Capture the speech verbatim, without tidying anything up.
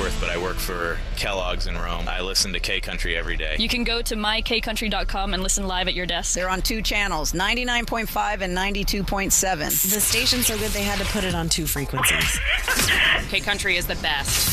Chatsworth, but I work for Kellogg's in Rome. I listen to K-Country every day. You can go to my k country dot com and listen live at your desk. They're on two channels, ninety-nine point five and ninety-two point seven. The station's so good they had to put it on two frequencies. K-Country is the best.